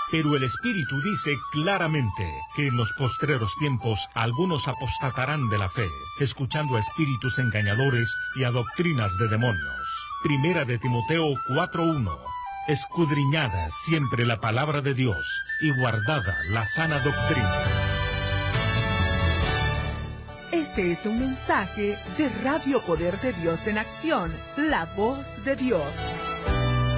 Pero el Espíritu dice claramente que en los postreros tiempos algunos apostatarán de la fe, escuchando a espíritus engañadores y a doctrinas de demonios. Primera de Timoteo 4:1. Escudriñada siempre la palabra de Dios y guardada la sana doctrina. Este es un mensaje de Radio Poder de Dios en Acción, la voz de Dios.